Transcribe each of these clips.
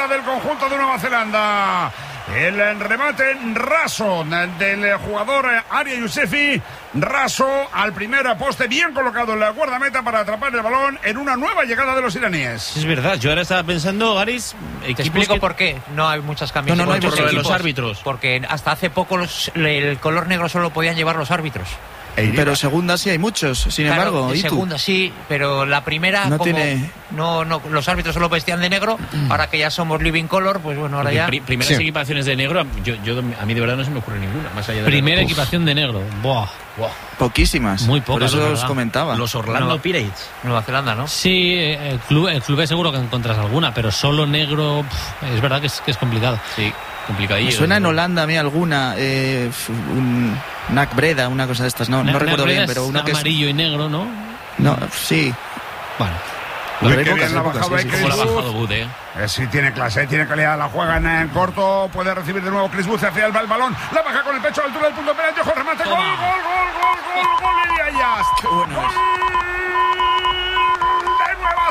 llegada del conjunto de Nueva Zelanda. El remate raso del jugador Aria Yousefi, raso al primer poste, bien colocado en la guardameta para atrapar el balón en una nueva llegada de los iraníes. Es verdad, yo ahora estaba pensando, Garis, te explico por qué no hay muchas camisetas. No hay por lo de los árbitros. Porque hasta hace poco el color negro solo podían llevar los árbitros. Pero segunda sí hay muchos, sin embargo. ¿y segunda sí, pero la primera no los árbitros solo vestían de negro. Ahora que ya somos living color, pues bueno, ahora ya primeras equipaciones de negro, a mí de verdad no se me ocurre ninguna más allá de primera equipación de negro. Buah. Poquísimas, muy pocas. Por eso os comentaba. Los Orlando Pirates, Nueva Zelanda, ¿no? Sí, el club es seguro que encuentras alguna, pero solo negro, es verdad que es complicado. Sí, complicadillo. Me suena en Holanda a mí alguna, un Nac Breda, una cosa de estas, no recuerdo bien, pero uno que es amarillo y negro, ¿no? No, sí. Bueno. Qué bien la ha bajado Booth, sí, tiene clase, tiene calidad, la juega en corto, puede recibir de nuevo Chris Booth hacia el balón, la baja con el pecho a la altura del punto de penalti, ojo, remate, gol, Elias. Qué bueno ¡Gol de Nueva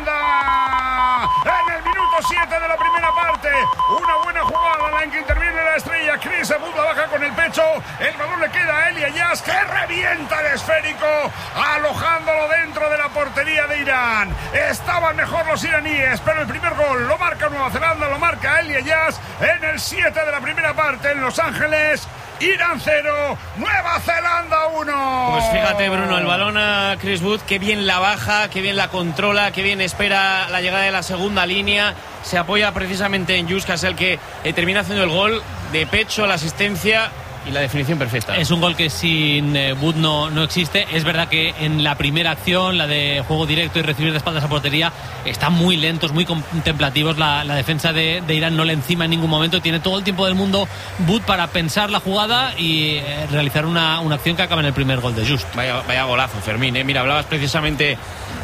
Zelanda! En el minuto 7 de la primera parte, una buena jugada en la que interviene la estrella, Chris Booth la baja con el pecho, el balón le queda a Elias, que revienta el esférico, alojándolo dentro de la portería de Irán. Estaban mejor los iraníes, pero el primer gol lo marca Nueva Zelanda, lo marca Elias en el 7 de la primera parte en Los Ángeles. Irán 0, Nueva Zelanda 1. Pues fíjate, Bruno, el balón a Chris Booth, qué bien la baja, qué bien la controla, qué bien espera la llegada de la segunda línea. Se apoya precisamente en Jus, que es el que termina haciendo el gol de pecho, la asistencia y la definición perfecta. Es un gol que sin Booth no existe. Es verdad que en la primera acción, la de juego directo y recibir de espaldas a portería, están muy lentos, muy contemplativos. La defensa de Irán no le encima en ningún momento. Tiene todo el tiempo del mundo Booth para pensar la jugada y realizar una acción que acaba en el primer gol de Just. Vaya golazo, Fermín. Mira, hablabas precisamente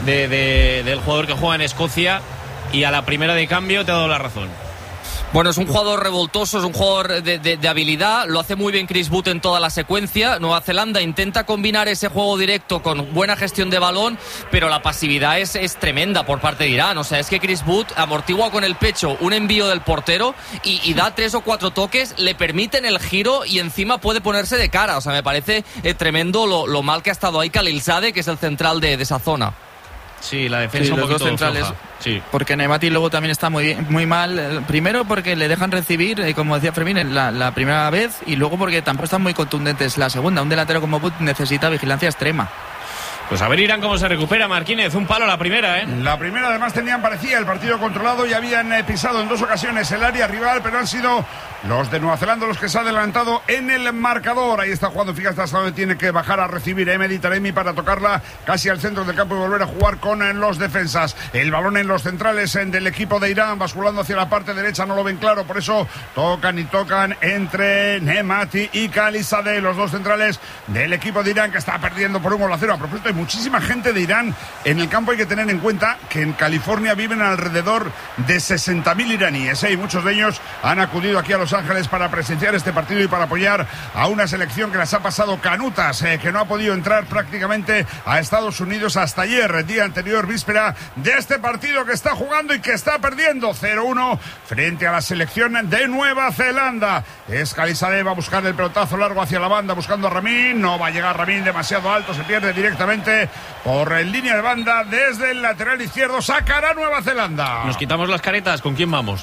del jugador que juega en Escocia y a la primera de cambio te ha dado la razón. Bueno, es un jugador revoltoso, es un jugador de habilidad, lo hace muy bien Chris Booth en toda la secuencia. Nueva Zelanda intenta combinar ese juego directo con buena gestión de balón, pero la pasividad es tremenda por parte de Irán. O sea, es que Chris Booth amortigua con el pecho un envío del portero y da 3 o 4 toques, le permiten el giro y encima puede ponerse de cara. O sea, me parece tremendo lo mal que ha estado ahí Khalilzadeh, que es el central de esa zona. Sí, la defensa un los poquito dos centrales, sí. Porque Nemati luego también está muy mal. Primero porque le dejan recibir, como decía Fermín, la primera vez, y luego porque tampoco están muy contundentes la segunda. Un delantero como Booth necesita vigilancia extrema. Pues a ver Irán cómo se recupera, Marquínez. Un palo la primera, ¿eh? La primera además parecía el partido controlado y habían pisado en 2 ocasiones el área rival, pero han sido los de Nueva Zelanda los que se han adelantado en el marcador. Ahí está jugando, fíjate hasta donde tiene que bajar a recibir Mehdi Taremi para tocarla casi al centro del campo y volver a jugar con los defensas. El balón en los centrales del equipo de Irán, basculando hacia la parte derecha, no lo ven claro, por eso tocan entre Nemati y Khalilzadeh, los dos centrales del equipo de Irán, que está perdiendo por 1-0. A propósito, hay muchísima gente de Irán en el campo. Hay que tener en cuenta que en California viven alrededor de 60.000 iraníes, y muchos de ellos han acudido aquí a Los Ángeles para presenciar este partido y para apoyar a una selección que las ha pasado canutas, que no ha podido entrar prácticamente a Estados Unidos hasta ayer, día anterior, víspera de este partido que está jugando y que está perdiendo 0-1 frente a la selección de Nueva Zelanda. Es Khalilzadeh, va a buscar el pelotazo largo hacia la banda buscando a Ramin, no va a llegar Ramin, demasiado alto, se pierde directamente por línea de banda desde el lateral izquierdo. Sacará Nueva Zelanda. Nos quitamos las caretas, ¿con quién vamos?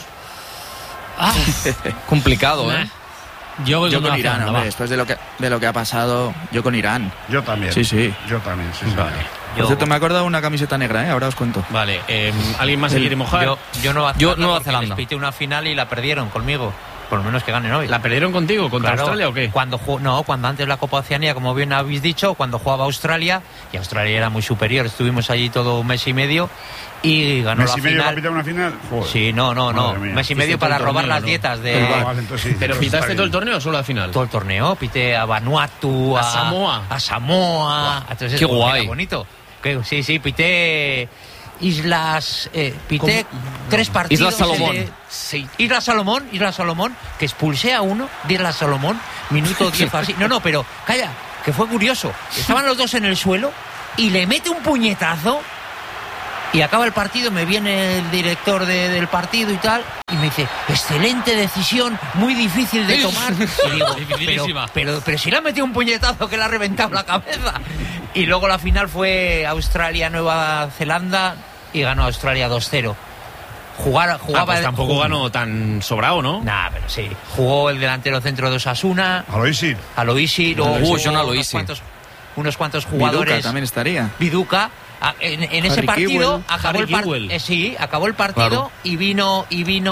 Complicado, ¿eh? Yo con Irán, hombre, después de lo que ha pasado, yo con Irán. Yo también. Sí. Yo también, sí. Vale. Por cierto, me he acordado de una camiseta negra, ahora os cuento. Vale, ¿alguien más se quiere mojar? Yo Nueva Zelanda. Les pité una final y la perdieron conmigo. Por lo menos que ganen hoy. ¿La perdieron contigo? ¿Contra Australia o qué? Cuando antes la Copa Oceanía, como bien habéis dicho, cuando jugaba Australia, y Australia era muy superior, estuvimos allí todo un mes y medio y ganó la final. ¿Mes y medio para pitar una final? Joder. Sí, no. Mes y medio para robar las dietas de... ¿Pero pitaste todo el torneo o solo la final? Todo el torneo, pité a Vanuatu, a Samoa. Entonces, qué guay. Era bonito. Sí, pité... Islas, pité 3 partidos. Islas Salomón. Isla Salomón, que expulsé a uno de Isla Salomón, minuto 10 así. No, pero calla, que fue curioso. Estaban los dos en el suelo y le mete un puñetazo y acaba el partido, me viene el director del partido y tal, y me dice, excelente decisión, muy difícil de tomar. Y digo, Dificilísima. pero si le ha metido un puñetazo que le ha reventado la cabeza. Y luego la final fue Australia-Nueva Zelanda y ganó Australia 2-0. Jugaba pues tampoco ganó tan sobrado, ¿no? Nah, pero sí. Jugó el delantero centro de Osasuna. Aloisi. Luego John Aloisi. Unos cuantos jugadores. Viduka también estaría. Viduka. En ese partido acabó el partido Claro. y vino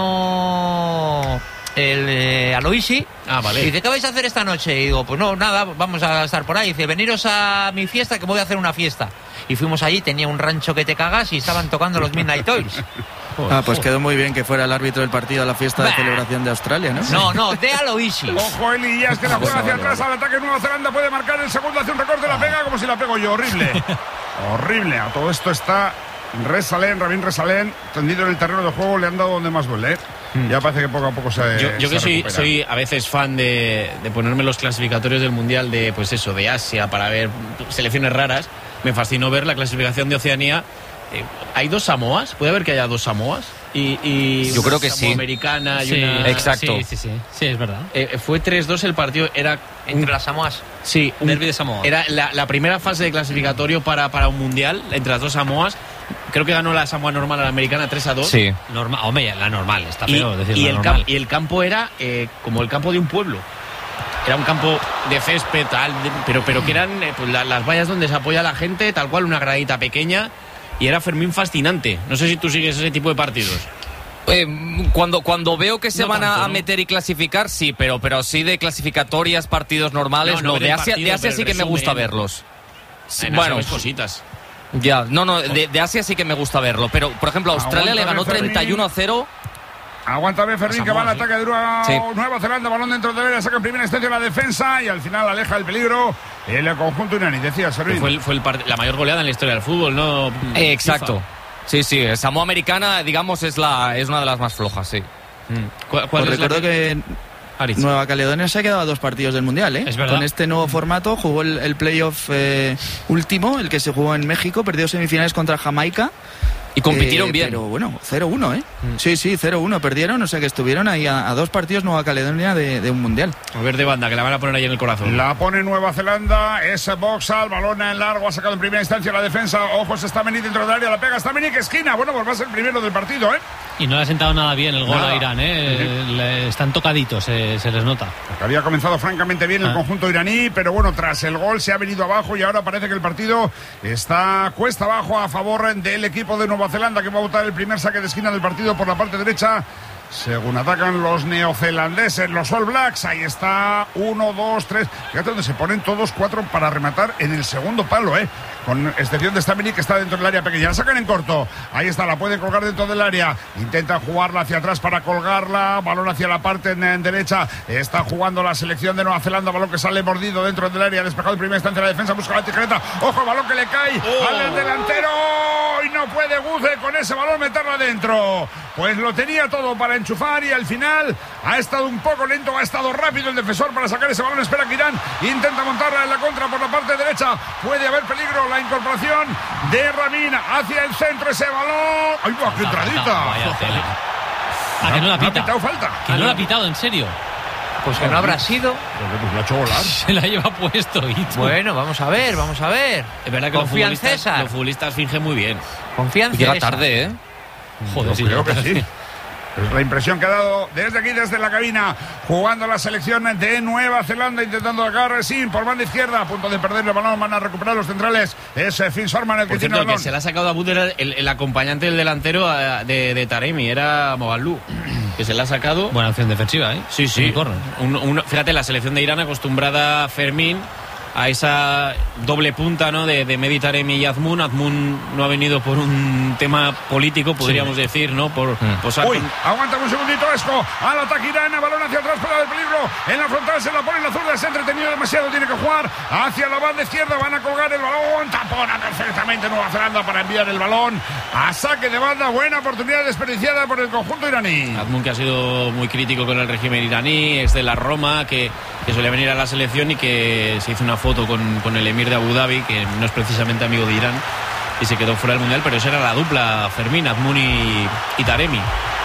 el Aloisi. Vale. Y dice, ¿qué vais a hacer esta noche? Y digo, pues no, nada, vamos a estar por ahí. Y dice, veniros a mi fiesta que voy a hacer una fiesta. Y fuimos allí, tenía un rancho que te cagas y estaban tocando los Midnight Oils. Pues quedó muy bien que fuera el árbitro del partido a la fiesta de celebración de Australia, ¿no? No, de Aloisi. Ojo, Elías, que la juega hacia atrás al ataque. Nueva Zelanda puede marcar el segundo, hace un recorte, la pega como si la pego yo. Horrible. A todo esto está Rabin Resalén, tendido en el terreno de juego, le han dado donde más duele. Ya parece que poco a poco se Yo que recupera. soy a veces fan de ponerme los clasificatorios del Mundial de Asia para ver selecciones raras. Me fascinó ver la clasificación de Oceanía. ¿Hay 2 Samoas? ¿Puede haber que haya 2 Samoas? Y yo creo que Samoa sí. Americana y Sí, una... exacto. Sí, es verdad. Fue 3-2 el partido. Era Entre las Samoas. Sí, Derbi de Samoa. Era la primera fase de clasificatorio para un mundial entre las 2 Samoas. Creo que ganó la Samoa normal a la americana 3-2. Sí. Hombre, la normal, está Y, feo decir y la el normal. y el campo era como el campo de un pueblo. Era un campo de césped, pero que eran pues, las vallas donde se apoya la gente, tal cual, una gradita pequeña. Y era Fermín fascinante. No sé si tú sigues ese tipo de partidos. Cuando veo que se No van tanto, a ¿no? meter y clasificar, sí, pero sí de clasificatorias, partidos normales, No, no. ver el De Asia partido, sí pero que el me gusta resumen. verlos. Sí, No bueno, sabes cositas. ya, de Asia sí que me gusta verlo, pero por ejemplo Australia le ganó Aguántame, Fermín. 31-0. Aguántame, Fermín, que va al Samoa, ataque de Sí. Nueva Zelanda, balón dentro del área, saca en primera instancia la defensa y al final aleja el peligro el conjunto iraní. Decía Fermín. Fue la mayor goleada en la historia del fútbol, ¿no? Exacto. Sí, Samoa Americana, digamos, es una de las más flojas, sí. ¿Cuál Os es la recuerdo que Aritz. Nueva Caledonia se ha quedado a 2 partidos del Mundial, ¿eh? Es verdad. Con este nuevo formato jugó el playoff último, el que se jugó en México, perdió semifinales contra Jamaica. Y compitieron bien. Pero bueno, 0-1, ¿eh? Sí, 0-1 perdieron, o sea que estuvieron ahí a 2 partidos Nueva Caledonia de un Mundial. A ver de banda, que la van a poner ahí en el corazón. La pone Nueva Zelanda, es Boxall, balón en largo, ha sacado en primera instancia la defensa. Ojos, Stameni dentro del área, la pega Stameni, que esquina. Bueno, pues va a ser el primero del partido, ¿eh? Y no le ha sentado nada bien el gol Nada. a Irán, están tocaditos, se les nota. Porque había comenzado francamente bien el conjunto iraní, pero bueno, tras el gol se ha venido abajo y ahora parece que el partido está cuesta abajo a favor del equipo de Nueva Zelanda, que va a botar el primer saque de esquina del partido por la parte derecha. Según atacan los neozelandeses, los All Blacks, ahí está, 1, 2, 3. Fíjate donde se ponen todos 4 para rematar en el segundo palo, con excepción de Stamini, que está dentro del área pequeña. La sacan en corto, ahí está, la pueden colgar dentro del área. Intentan jugarla hacia atrás para colgarla, balón hacia la parte en derecha. Está jugando la selección de Nueva Zelanda, balón que sale mordido dentro del área, despejado en primera instancia la defensa, busca la tijereta. Ojo, el balón que le cae al delantero y no puede Guze con ese balón meterla adentro. Pues lo tenía todo para enchufar y al final ha estado un poco lento, ha estado rápido el defensor para sacar ese balón. Espera que Irán intenta montarla en la contra por la parte derecha. Puede haber peligro, la incorporación de Rabin hacia el centro, ese balón. ¡Ay, va, qué entradita! Vaya tela. Que no la ¿Ha pita. pitado falta? Que no la ha pitado, en serio. Pues que no habrá sido. Pues lo ha hecho volar. Se la lleva puesto. Y tú. Bueno, vamos a ver. Es verdad que Confía en César. los futbolistas fingen muy bien. Confianza. Llega tarde, ¿eh? Joder, sí, Creo que sí. Es la impresión que ha dado desde aquí, desde la cabina, jugando la selección de Nueva Zelanda, intentando sacar sin por banda izquierda, a punto de perder el balón, van a recuperar los centrales. Es Finn Sorman el que Por tiene cierto, el que balón. se le ha sacado a Bud era el acompañante del delantero de Taremi, era Mogalú, que se le ha sacado. Buena opción defensiva, ¿eh? Sí. Corre. Fíjate, la selección de Irán acostumbrada a Fermín, a esa doble punta, ¿no? de Mehdi Taremi y Azmoun. Azmoun no ha venido por un tema político, podríamos decir, ¿no? Por posar Uy, con- aguanta un segundito, Esco. Al ataque Irán, balón hacia atrás, fuera del peligro. En la frontal se la pone la zurda, se ha entretenido demasiado, tiene que jugar hacia la banda izquierda. Van a colgar el balón, tapona perfectamente Nueva Zelanda para enviar el balón a saque de banda. Buena oportunidad desperdiciada por el conjunto iraní. Azmoun, que ha sido muy crítico con el régimen iraní, es de la Roma, que solía venir a la selección y que se hizo una foto con el emir de Abu Dhabi, que no es precisamente amigo de Irán, y se quedó fuera del Mundial, pero esa era la dupla, Fermín, Azmoun y Taremi.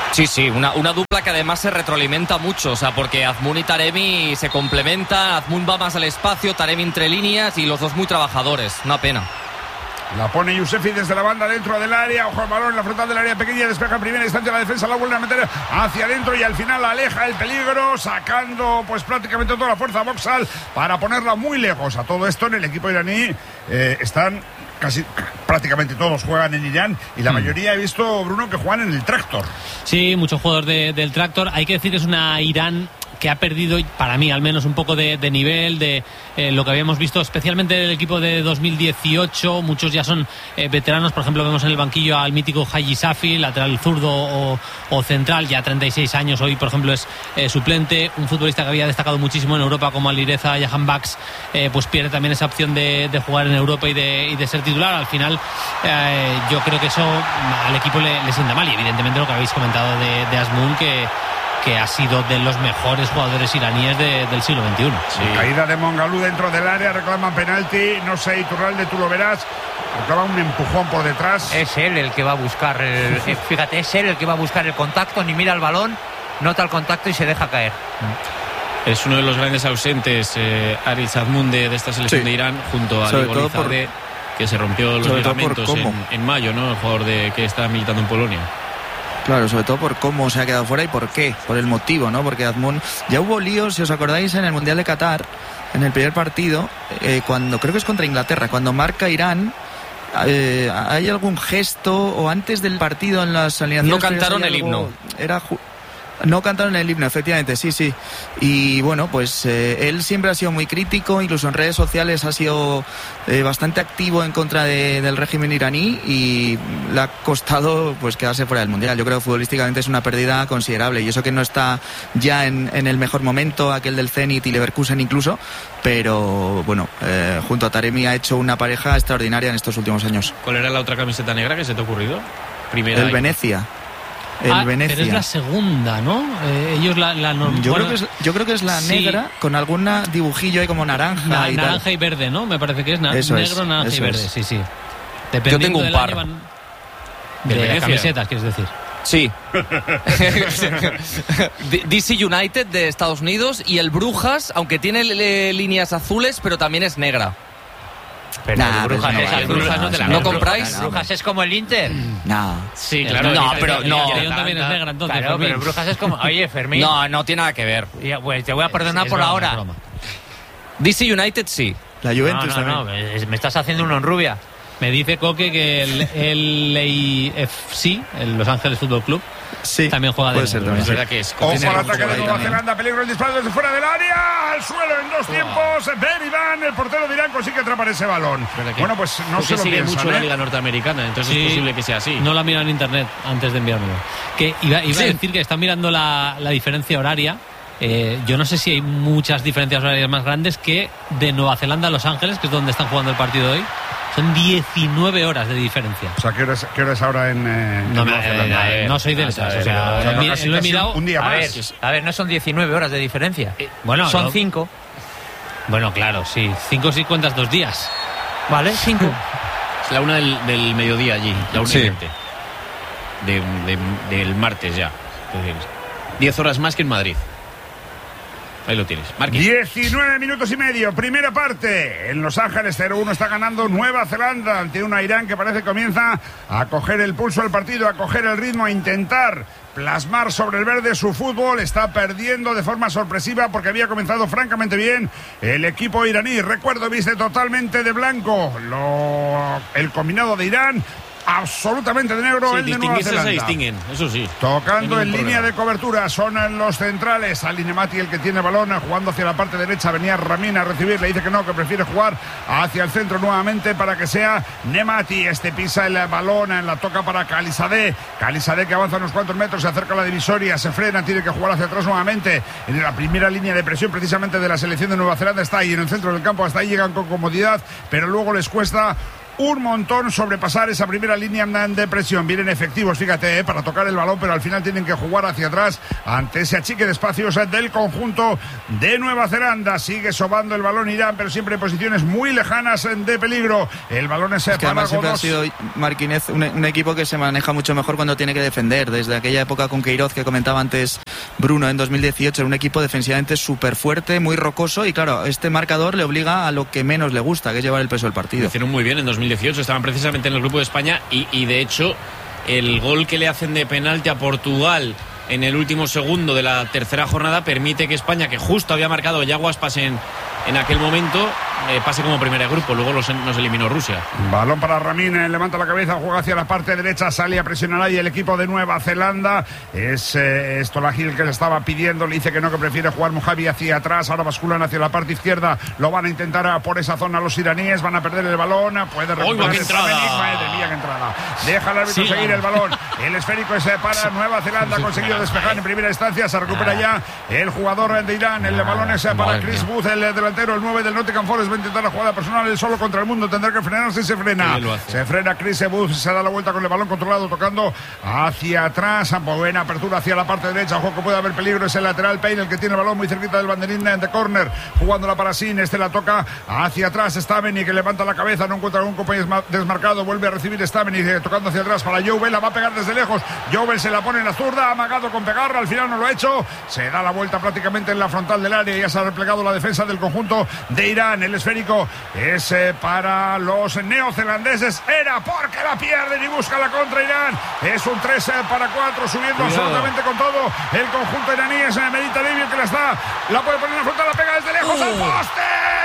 Sí, una dupla que además se retroalimenta mucho, o sea, porque Azmoun y Taremi se complementan, Azmoun va más al espacio, Taremi entre líneas y los dos muy trabajadores, una pena. La pone Yousefi desde la banda dentro del área. Ojo al balón en la frontal del área pequeña. Despeja en primera instancia la defensa. La vuelve a meter hacia adentro y al final aleja el peligro, sacando pues prácticamente toda la fuerza boxal para ponerla muy lejos. A todo esto en el equipo iraní están casi prácticamente todos juegan en Irán y la mayoría he visto, Bruno, que juegan en el Tractor. Sí, muchos jugadores del Tractor. Hay que decir que es una Irán que ha perdido, para mí al menos, un poco de nivel de lo que habíamos visto, especialmente el equipo de 2018. Muchos ya son veteranos. Por ejemplo, vemos en el banquillo al mítico Haji Safi, lateral zurdo o central, ya 36 años. Hoy, por ejemplo, es suplente. Un futbolista que había destacado muchísimo en Europa, como Alireza Jahan Baks, pues pierde también esa opción de jugar en Europa y de ser titular. Al final, yo creo que eso al equipo le sienta mal. Y evidentemente lo que habéis comentado de Azmoun, que ha sido de los mejores jugadores iraníes del siglo XXI. Sí. Caída de Mongalú dentro del área, reclaman penalti, no sé, Iturralde, tú lo verás, reclama un empujón por detrás. Es él el que va a buscar, fíjate, es él el que va a buscar el contacto, ni mira el balón, nota el contacto y se deja caer. Es uno de los grandes ausentes, Aritz Azmoun, de esta selección de Irán, junto a Igor Izadeh, que se rompió los ligamentos en mayo, ¿no? El jugador que está militando en Polonia. Claro, sobre todo por cómo se ha quedado fuera y por qué, por el motivo, ¿no? Porque Azmoun, ya hubo líos, si os acordáis, en el Mundial de Qatar, en el primer partido, cuando creo que es contra Inglaterra, cuando marca Irán, hay algún gesto, o antes del partido en las alineaciones... No cantaron el himno. No cantaron el himno, efectivamente, sí. Y bueno, pues él siempre ha sido muy crítico, incluso en redes sociales ha sido bastante activo en contra del régimen iraní y le ha costado pues quedarse fuera del Mundial. Yo creo que futbolísticamente es una pérdida considerable y eso que no está ya en el mejor momento, aquel del Zenit y Leverkusen incluso, pero bueno, junto a Taremi ha hecho una pareja extraordinaria en estos últimos años. ¿Cuál era la otra camiseta negra que se te ha ocurrido? Primera. El Venecia. Venecia. Pero es la segunda, ¿no? Ellos la yo creo que es la negra con algún dibujillo ahí como naranja naranja y verde, ¿no? Me parece que es negro, naranja y verde, sí. Yo tengo un par de camisetas, quieres decir. Sí. DC United de Estados Unidos y el Brujas, aunque tiene líneas azules, pero también es negra. Pero Brujas no te la ¿No compráis? Brujas es como el Inter. No. Sí, claro. No, pero no. El también es negra, entonces. Claro, pero Brujas es como... Oye, Fermín. No tiene nada que ver. Pues te voy a perdonar por ahora. DC United sí. La Juventus también. No, me estás haciendo uno en rubia. Me dice Coque que el LAFC, el Los Ángeles Fútbol Club, sí, también juega de negro. Es verdad que es. Ojo al ataque de Nueva Zelanda, peligro el disparo desde fuera del área, al suelo en dos tiempos. Ben Iván, el portero de Irán, consigue atrapar ese balón. Bueno, pues no se lo sigue piensan, mucho la Liga Norteamericana, entonces es posible que sea así. No la mira en internet antes de enviármelo. Que iba a decir que están mirando la diferencia horaria. Yo no sé si hay muchas diferencias horarias más grandes que de Nueva Zelanda a Los Ángeles, que es donde están jugando el partido hoy. Son 19 horas de diferencia. O sea, ¿qué hora es ahora en Nueva Zelanda? No soy de esas. Lo he mirado. Un día más. A ver, no son 19 horas de diferencia. Bueno, son 5. Bueno, claro, sí. 5 si cuentas 2 días. Vale, 5. Es la 1 del mediodía allí, la 1:20. Del martes ya. Es decir, 10 horas más que en Madrid. Ahí lo tienes. Marquín. 19 minutos y medio, primera parte. En Los Ángeles 0-1 está ganando Nueva Zelanda ante una Irán que parece que comienza a coger el pulso del partido, a coger el ritmo, a intentar plasmar sobre el verde su fútbol. Está perdiendo de forma sorpresiva porque había comenzado francamente bien el equipo iraní. Recuerdo, viste totalmente de blanco el combinado de Irán. Absolutamente de negro, el de Nueva Zelanda. Se distinguen, eso sí. Tocando en línea de cobertura, son los centrales. Ali Nemati el que tiene balón, jugando hacia la parte derecha. Venía Ramin a recibir, le dice que no, que prefiere jugar hacia el centro nuevamente para que sea Nemati. Pisa el balón, la toca para Khalizadeh. Khalizadeh que avanza unos cuantos metros, se acerca a la divisoria, se frena, tiene que jugar hacia atrás nuevamente. En la primera línea de presión precisamente de la selección de Nueva Zelanda está ahí en el centro del campo, hasta ahí llegan con comodidad, pero luego les cuesta un montón sobrepasar esa primera línea de presión. Vienen efectivos, fíjate, para tocar el balón, pero al final tienen que jugar hacia atrás ante ese achique de espacios del conjunto de Nueva Zelanda. Sigue sobando el balón Irán, pero siempre en posiciones muy lejanas de peligro. El balón es para además siempre ha Godos. sido Marquinez un equipo que se maneja mucho mejor cuando tiene que defender. Desde aquella época con Queiroz que comentaba antes Bruno en 2018, era un equipo defensivamente súper fuerte, muy rocoso, y claro, este marcador le obliga a lo que menos le gusta, que es llevar el peso del partido. Lo hicieron muy bien en 2018, estaban precisamente en el grupo de España y de hecho el gol que le hacen de penalti a Portugal en el último segundo de la tercera jornada permite que España, que justo había marcado Yaguas pasen en aquel momento, pase como primera de grupo. Luego nos eliminó Rusia. Balón para Ramín, levanta la cabeza, juega hacia la parte derecha, sale a presionar ahí el equipo de Nueva Zelanda. Es Stolagil que le estaba pidiendo, le dice que no, que prefiere jugar Mojavi hacia atrás. Ahora basculan hacia la parte izquierda, lo van a intentar por esa zona los iraníes, van a perder el balón, puede recuperar qué entrada. Madre mía, qué entrada. Deja al árbitro seguir el balón. El esférico es para Nueva Zelanda, ha conseguido despejar en primera instancia, se recupera ya el jugador de Irán. El balón es para Chris Wood, el delantero, el 9 del Nottingham Forest. Va a intentar la jugada personal, él solo contra el mundo, tendrá que frenarse y se frena. Se frena Chris Wood, se da la vuelta con el balón controlado, tocando hacia atrás. Buena apertura hacia la parte derecha. Ojo que puede haber peligro, es el lateral Payne el que tiene el balón muy cerquita del banderín de córner, jugándola para Sin. Este la toca hacia atrás. Stameni que levanta la cabeza, no encuentra algún compañero desmarcado, vuelve a recibir Stameni tocando hacia atrás para Jovel, la va a pegar desde lejos. Jovel se la pone en la zurda, amagado con pegarla, al final no lo ha hecho. Se da la vuelta prácticamente en la frontal del área y ya se ha replegado la defensa del conjunto de Irán. El esférico es para los neozelandeses. Era porque la pierden y busca la contra Irán. Es un 3-4, subiendo absolutamente con todo el conjunto iraní. Es Medita Livio que la puede poner en la frontal, la pega desde lejos al poste.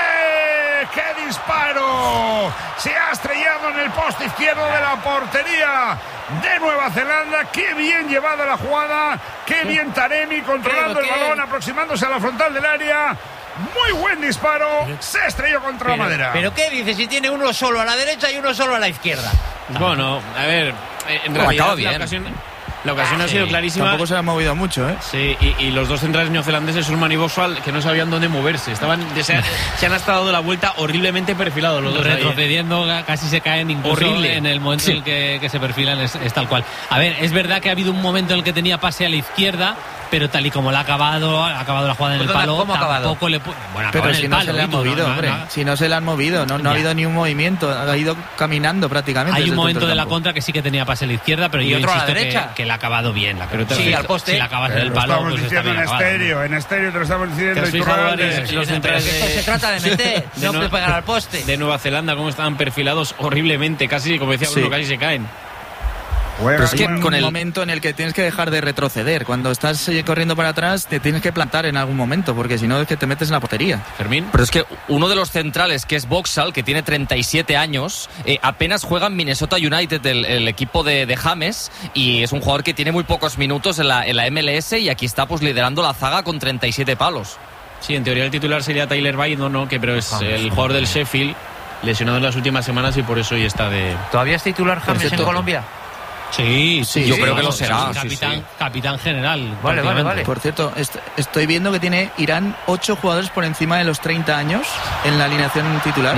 ¡Qué disparo! Se ha estrellado en el poste izquierdo de la portería de Nueva Zelanda. ¡Qué bien llevada la jugada! ¡Qué bien Taremi controlando el balón, aproximándose a la frontal del área! Muy buen disparo, se estrelló contra la madera. ¿Pero qué dices? Si tiene uno solo a la derecha y uno solo a la izquierda. Bueno, a ver, en realidad la ocasión ha sido clarísima. Tampoco se ha movido mucho, ¿eh? Sí, y los dos centrales neozelandeses, Sulman y Boswell, que no sabían dónde moverse. Se han estado dando la vuelta horriblemente perfilados los dos. Retrocediendo, casi se caen incluso. Horrible. En el momento en el que se perfilan es tal cual. A ver, es verdad que ha habido un momento en el que tenía pase a la izquierda, pero tal y como la ha acabado la jugada en el palo, ¿cómo tampoco le puede... Bueno, pero si no se le han movido, hombre. Si no se le han movido, no ha habido ni un movimiento, ha ido caminando prácticamente. Hay un momento de la contra que sí que tenía pase a la izquierda, pero yo otro insisto a la derecha. Que la ha acabado bien. Sí, al poste. Si la acabas en el palo, estamos pues diciendo está bien en estéreo te lo estamos diciendo. Los centrales Esto se trata de meter, no de pegar al poste. De Nueva Zelanda, cómo estaban perfilados horriblemente, casi, como decía Bruno, casi se caen. Pero es que con el momento en el que tienes que dejar de retroceder, cuando estás corriendo para atrás te tienes que plantar en algún momento, porque si no es que te metes en la portería. Fermín. Pero es que uno de los centrales, que es Boxall, que tiene 37 años, apenas juega en Minnesota United, el equipo de James, y es un jugador que tiene muy pocos minutos en la MLS, y aquí está pues liderando la zaga con 37 palos. Sí, en teoría el titular sería Tyler Bay, pero es el jugador del Sheffield, lesionado en las últimas semanas y por eso hoy está de... ¿Todavía es titular James en Colombia? Sí, yo creo que lo será. Capitán general. Vale. Por cierto, estoy viendo que tiene Irán 8 jugadores por encima de los 30 años en la alineación titular.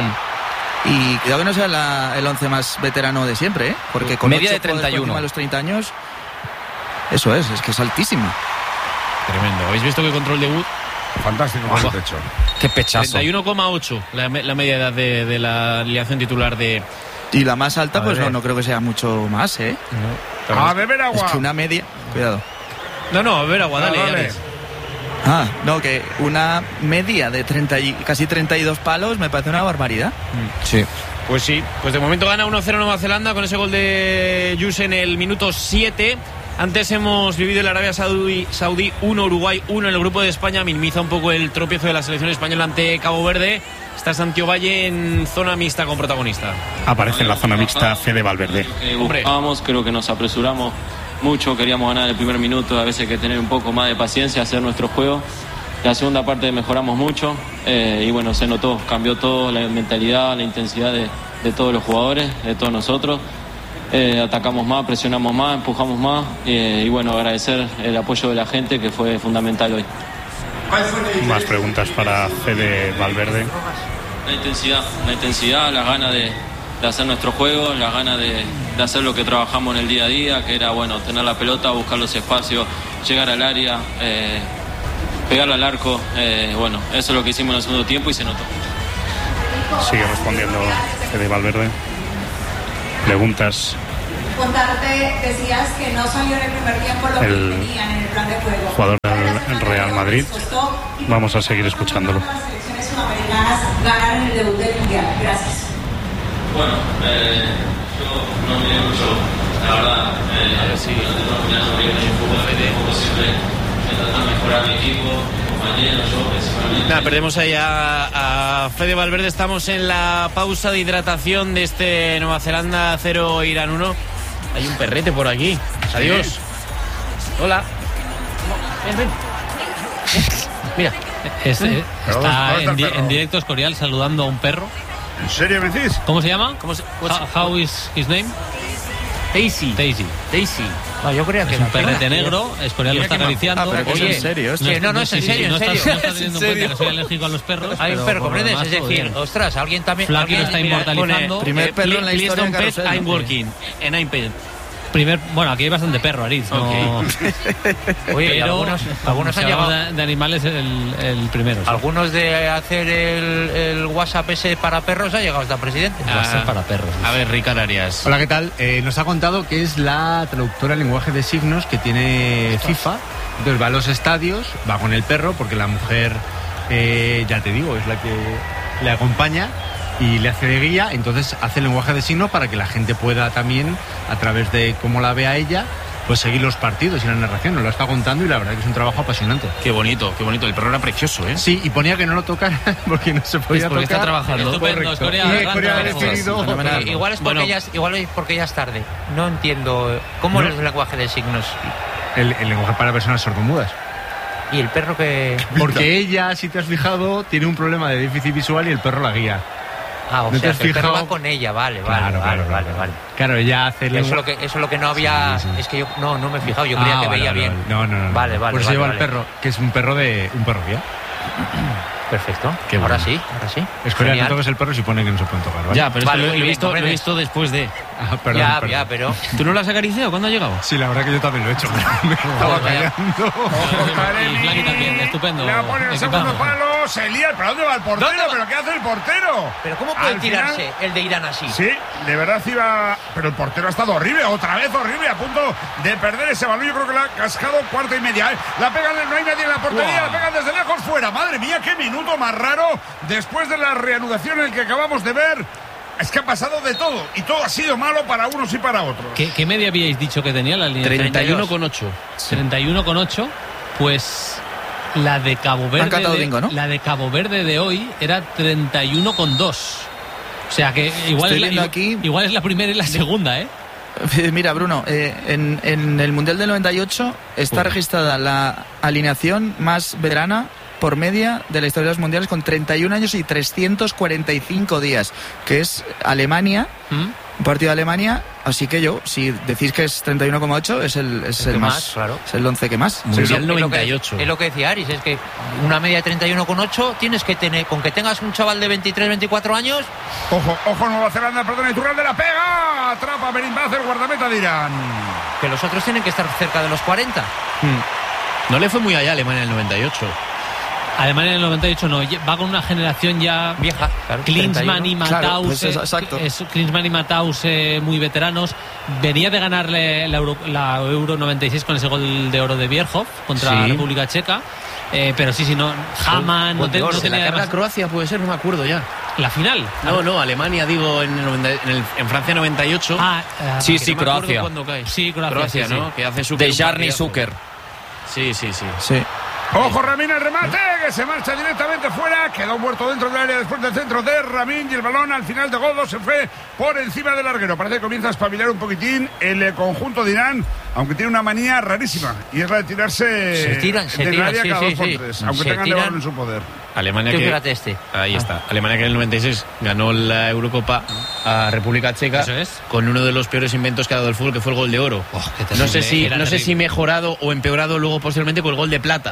Y cuidado que no sea el 11 más veterano de siempre, ¿eh? Porque con media 8 de 31 por encima de los 30 años, eso es que es altísimo. Tremendo. ¿Habéis visto qué control de Wood? Fantástico con el pecho. Qué pechazo. 31,8 la media edad de la alineación titular de... Y la más alta, pues no creo que sea mucho más, ¿eh? No. A beber agua. Es que una media... Cuidado. No, a beber agua, dale. No, que una media de casi 32 palos me parece una barbaridad. Sí. Pues sí, pues de momento gana 1-0 Nueva Zelanda con ese gol de Yus en el minuto 7. Antes hemos vivido en la Arabia Saudí 1, Uruguay 1 en el grupo de España. Minimiza un poco el tropiezo de la selección española ante Cabo Verde. Está Santiago Valle en zona mixta con protagonista. Aparece en la zona mixta Fede Valverde. Creo que nos apresuramos mucho, queríamos ganar el primer minuto, a veces hay que tener un poco más de paciencia, hacer nuestro juego. La segunda parte mejoramos mucho y bueno, se notó, cambió todo, la mentalidad, la intensidad de todos los jugadores, de todos nosotros. Atacamos más, presionamos más, empujamos más y bueno, agradecer el apoyo de la gente que fue fundamental hoy. Más preguntas para Fede Valverde. La intensidad, las ganas de hacer nuestro juego, las ganas de hacer lo que trabajamos en el día a día, que era bueno tener la pelota, buscar los espacios, llegar al área, pegarle al arco. Bueno, eso es lo que hicimos en el segundo tiempo y se notó. Sigue respondiendo Fede Valverde. Preguntas. Contarte, decías que no salió en el primer tiempo lo que tenían en el plan de juego. Jugador del Real Madrid. Vamos a seguir escuchándolo. Las selecciones sudamericanas ganaron el debut del Mundial. Gracias. Bueno, yo no miré mucho, la verdad. A ver si siempre intentar mejorar mi equipo, compañeros, yo principalmente. Nada, perdemos ahí a Fede Valverde. Estamos en la pausa de hidratación de este Nueva Zelanda 0, Irán 1. Hay un perrete por aquí. Adiós. Sí. Hola. Ven. Mira. Está en directo Escorial saludando a un perro. ¿En serio me decís? ¿Cómo se llama? How is his name? Daisy. No, yo creía que es un perrete negro. Escorial lo está acariciando. Pero oye, es en serio. No, es en serio. No estás teniendo en cuenta que soy alérgico a los perros. Hay un perro, ¿comprendes? Es decir, ostras, alguien también... Flaky lo está inmortalizando. Primer perro en la historia de Carrusel. I'm working. And I'm paid. Bueno, aquí hay bastante perro, Ariz. No... Oye, pero algunos han llegado de animales el primero. ¿Sí? Algunos de hacer el WhatsApp ese para perros ha llegado hasta presidente. WhatsApp para perros. A ver, Ricard Arias. Hola, ¿qué tal? Nos ha contado que es la traductora en lenguaje de signos que tiene FIFA. Entonces va a los estadios, va con el perro, porque la mujer, ya te digo, es la que le acompaña y le hace de guía. Entonces hace el lenguaje de signos para que la gente pueda también, a través de cómo la ve a ella, pues seguir los partidos y la narración. Nos lo está contando y la verdad que es un trabajo apasionante. Qué bonito. El perro era precioso, ¿eh? Sí, y ponía que no lo tocara porque no se podía tocar. Está trabajando. Estupendo, Escorial ha decidido. Igual es porque ya es tarde. No entiendo. ¿Cómo es el lenguaje de signos? El lenguaje para personas sordomudas. ¿Y el perro que...? Porque ella, si te has fijado, tiene un problema de déficit visual y el perro la guía. O sea, que el perro va con ella, vale. Claro, ella hace... Eso es lo que no había... Sí. Es que yo no me he fijado, yo creía que veía bien. No. Vale. Por eso lleva el perro, que es un perro guía. Perfecto. Ahora sí. Escorial, no toques el perro si pone que no se pueden tocar, ¿vale? Ya, pero lo he visto después de... Perdón. Ya, pero... ¿Tú no lo has acariciado? ¿Cuándo ha llegado? Sí, la verdad que yo también lo he hecho, pero me estaba callando. Y Flaky también, estupendo. Le pone el segundo palo, se lía. ¿Pero dónde va el portero? ¿Pero qué hace el portero? ¿Pero cómo puede tirarse el de Irán así? Sí, de verdad iba... Pero el portero ha estado horrible, otra vez horrible, a punto de perder ese balón. Yo creo que la ha cascado cuarta y media. La pegan, no hay nadie en la portería, la pegan desde lejos fuera. Madre mía, qué minuto más raro después de la reanudación en el que acabamos de ver. Es que ha pasado de todo y todo ha sido malo para unos y para otros. ¿Qué media habíais dicho que tenía la línea? 31,8. 31,8. Pues la de Cabo Verde ¿no? La de Cabo Verde de hoy era 31,2. O sea que igual es la primera y la segunda, ¿eh? Mira, Bruno, en el Mundial del 98 está registrada la alineación más veterana por media de la historia de los mundiales, con 31 años y 345 días, que es Alemania, un partido de Alemania. Así que si decís que es 31,8, es el más, claro. Es el 11 que más. Mundial 98. Es lo que decía Aris, es que una media de 31,8 tienes que tener, con que tengas un chaval de 23, 24 años. Ojo, Nueva Zelanda, perdón, Iturralde la pega, atrapa Berimbaz, el guardameta de Irán. Que los otros tienen que estar cerca de los 40. No le fue muy allá a Alemania en el 98. Alemania en el 98 no, va con una generación ya vieja, claro, Klinsmann y Matthaus, exacto. Klinsmann y Matthaus muy veteranos. Venía de ganarle la Euro 96 con ese gol de oro de Bierhoff contra la República Checa, pero Hamann no tenía la Croacia, puede ser, no me acuerdo ya. ¿La final? No, Alemania, digo, en Francia 98. Sí, Croacia. Sí, Croacia, ¿no? Que hace de Jarny Zucker. Sí. Ojo, Ramín, el remate, que se marcha directamente fuera, quedó muerto dentro del área después del centro de Ramín, y el balón al final de Godo se fue por encima del larguero. Parece que comienza a espabilar un poquitín el conjunto de Irán, aunque tiene una manía rarísima, y es la de tirarse del área cada 2 por 3, aunque tengan el balón en su poder. Alemania ahí está. Alemania que en el 96 ganó la Eurocopa a República Checa con uno de los peores inventos que ha dado el fútbol, que fue el gol de oro. No sé si mejorado o empeorado luego posteriormente con el gol de plata.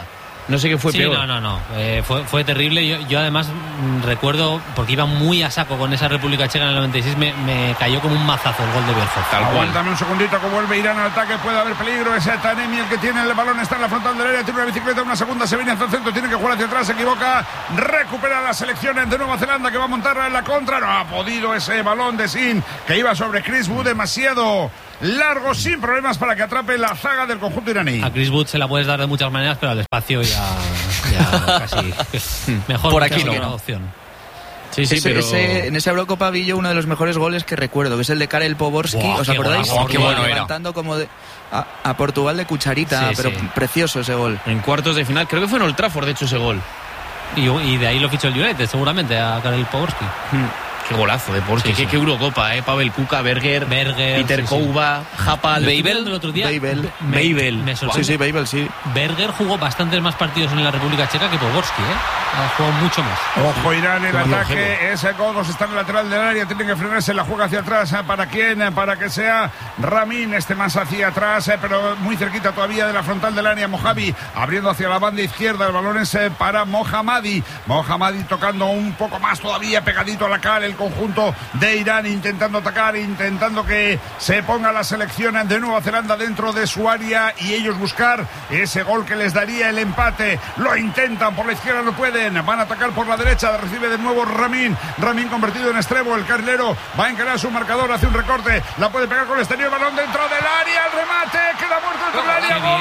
No sé qué fue peor. No. Fue terrible. Yo además recuerdo, porque iba muy a saco con esa República Checa en el 96, me cayó como un mazazo el gol de Bierhoff. Aguántame un segundito que vuelve Irán al ataque, puede haber peligro. Ese Tanemi el que tiene el balón, está en la frontal del área, tiene una bicicleta, una segunda, se viene hacia el centro, tiene que jugar hacia atrás, se equivoca, recupera las selecciones de Nueva Zelanda que va a montar en la contra. No ha podido ese balón de Sin que iba sobre Chris Wood, demasiado largo, sin problemas para que atrape la zaga del conjunto iraní. A Chris Wood se la puedes dar de muchas maneras, pero al espacio ya casi mejor. Por aquí no. Una opción. Sí, pero... en esa Eurocopa vi yo uno de los mejores goles que recuerdo, que es el de Karel Poborski. ¿Os acordáis? Qué bueno levantando era. como a Portugal de cucharita, Sí, pero sí. precioso ese gol. En cuartos de final, creo que fue en Old Trafford, de hecho, ese gol. Y de ahí lo fichó el United, seguramente, a Karel Poborski. Qué golazo de Porsche, Sí. qué Eurocopa, Pavel Kuka, Berger, sí, Peter sí. Kouba, Hapal, Babel del otro día. Babel. Me sorprende. Sí, Babel, sí. Berger jugó bastantes más partidos en la República Checa que Poborski, ha jugado mucho más. Ojo Irán, el Como ataque, longevo. ese Godos está en el lateral del área, tiene que frenarse, la juega hacia atrás. ¿Para quién? Para que sea Ramin, más hacia atrás, pero muy cerquita todavía de la frontal del área. Mojavi abriendo hacia la banda izquierda, el balón es para Mohammadi tocando un poco más todavía pegadito a la cara el conjunto de Irán, intentando atacar, intentando que se ponga la selección de Nueva Zelanda dentro de su área y ellos buscar ese gol que les daría el empate. Lo intentan, por la izquierda no pueden, van a atacar por la derecha, recibe de nuevo Ramin convertido en extremo, el carrilero va a encarar su marcador, hace un recorte, la puede pegar con el exterior, balón dentro del área, el remate, queda muerto dentro del área, gol,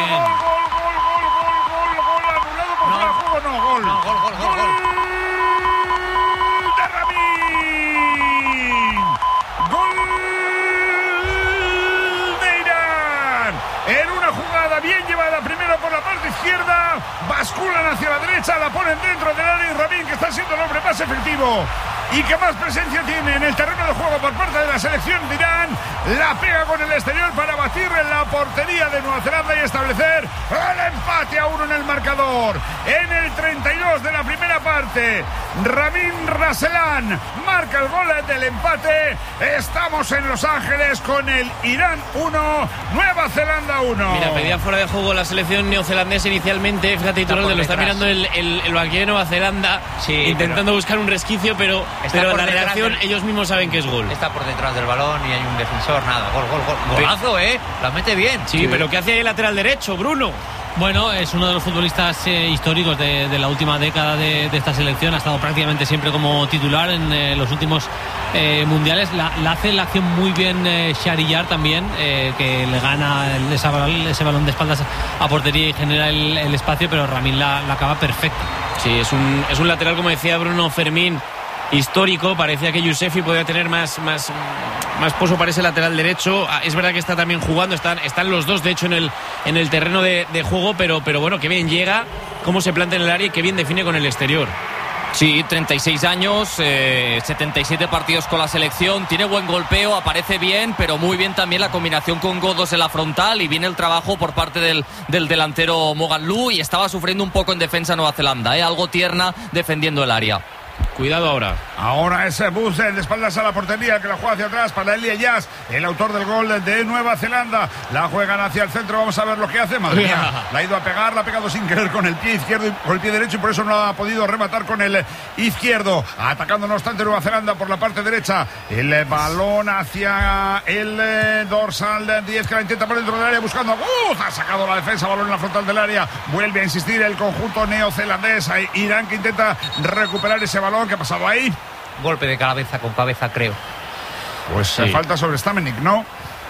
anulado por fuera de juego, gol de Ramin, gol de Irán, en una jugada bien llevada primero por la parte izquierda, basculan hacia la derecha, la ponen dentro del área y Ramin, que está siendo el hombre más efectivo y que más presencia tiene en el terreno de juego por parte de la selección de Irán, la pega con el exterior para batir en la portería de Nueva Zelanda y establecer el empate a 1 en el marcador. En el 32 de la primera parte, Ramin Raselan marca el gol del empate. Estamos en Los Ángeles con el Irán 1, Nueva Zelanda 1. Mira, pedía fuera de juego la selección neozelandesa inicialmente. Fíjate, Iturralde, lo está mirando el banquillo de Nueva Zelanda, intentando buscar un resquicio, pero la reacción ellos mismos saben que es gol. Está por detrás del balón y hay un defensor, nada, gol. Golazo, la mete bien. Sí, pero ¿qué hace ahí el lateral derecho, Bruno? Bueno, es uno de los futbolistas históricos de la última década de esta selección. Ha estado prácticamente siempre como titular en los últimos mundiales. La hace la acción muy bien Shahriyar también, que le gana ese balón de espaldas a portería y genera el espacio, pero Ramin la acaba perfecta. Sí, es un lateral, como decía Bruno Fermín, histórico. Parecía que Yousefi podía tener más poso para ese lateral derecho. Es verdad que está también jugando, están los dos de hecho en el terreno de juego, pero bueno, que bien llega, cómo se planta en el área y que bien define con el exterior. Sí, 36 años, 77 partidos con la selección, tiene buen golpeo, aparece bien, pero muy bien también la combinación con Godos en la frontal y viene el trabajo por parte del delantero Moganlu, y estaba sufriendo un poco en defensa Nueva Zelanda, algo tierna defendiendo el área. Cuidado ahora. Ahora ese bus de espaldas a la portería, que la juega hacia atrás para Elie Yas, el autor del gol de Nueva Zelanda. La juegan hacia el centro, vamos a ver lo que hace. Madre mía, la ha ido a pegar, la ha pegado sin querer con el pie izquierdo y con el pie derecho, y por eso no ha podido rematar con el izquierdo. Atacando no obstante Nueva Zelanda por la parte derecha. El balón hacia el dorsal de 10, que la intenta por dentro del área buscando a Guz. Ha sacado la defensa, balón en la frontal del área. Vuelve a insistir el conjunto neozelandés. Irán, que intenta recuperar ese balón. ¿Qué ha pasado ahí? Golpe de cabeza con cabeza, creo. Pues sí. Falta sobre Stamenic, ¿no?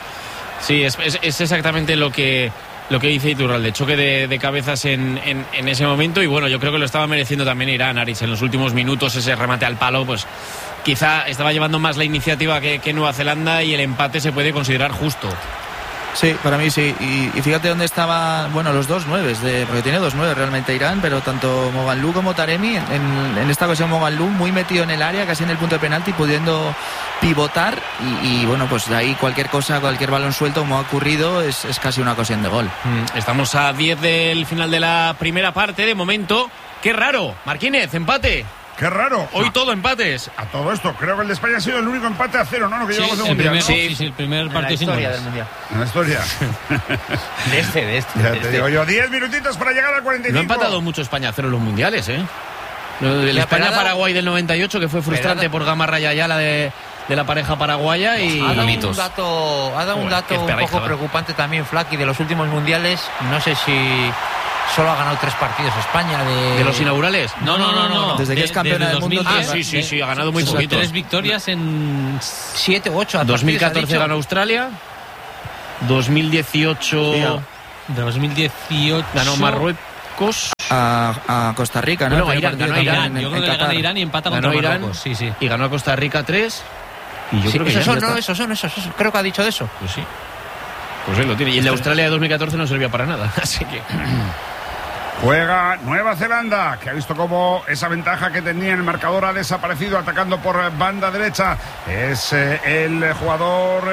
Sí, es exactamente lo que dice Iturralde, choque de cabezas en ese momento, y bueno, yo creo que lo estaba mereciendo también Irán, Aris, en los últimos minutos. Ese remate al palo, pues quizá estaba llevando más la iniciativa que Nueva Zelanda, y el empate se puede considerar justo. Sí, para mí sí. Y fíjate dónde estaba, bueno, los dos nueves, porque tiene dos nueves realmente Irán, pero tanto Moganlu como Taremi, en esta ocasión Moganlu muy metido en el área, casi en el punto de penalti, pudiendo pivotar, y bueno, pues de ahí cualquier cosa, cualquier balón suelto, como ha ocurrido, es casi una ocasión de gol. Estamos a 10 del final de la primera parte, de momento. Qué raro, Marquínez, empate. Qué raro. Hoy todo empates. A todo esto, creo que el de España ha sido el único empate a 0, ¿no? Lo que llevamos de el mundial. primer, ¿no? sí, el primer En partido la sin historia goles. del Mundial. En la historia. De este. Ya te digo yo, 10 minutitos para llegar al 45. No ha empatado mucho España a 0 en los mundiales, ¿eh? El Ya, España-Paraguay del 98, que fue frustrante por Gamarra y Ayala de la pareja paraguaya y Ha dado mitos. un Bueno, dato qué un pareja, poco ¿eh? preocupante también, Flaky, de los últimos mundiales. No sé si solo ha ganado 3 partidos España. ¿De los inaugurales? No. Desde que es campeona desde del mundo, 2010, sí, ha ganado muy son poquito. 3 victorias en 7 u 8. 2014 ganó Australia, 2018 de 2018 ganó Marruecos, a Costa Rica, ¿no? No, El primer Irán, partido ganó que Irán. en Yo creo que le Qatar. gana Irán y empata ganó contra Irán Marruecos. Sí. y ganó a Costa Rica 3. Y yo creo que esos ya son, está. esos. Creo que ha dicho de eso. Pues sí. Pues él lo tiene. Y el de Australia de 2014 no servía para nada. Así que. Juega Nueva Zelanda, que ha visto cómo esa ventaja que tenía en el marcador ha desaparecido atacando por banda derecha. Es el jugador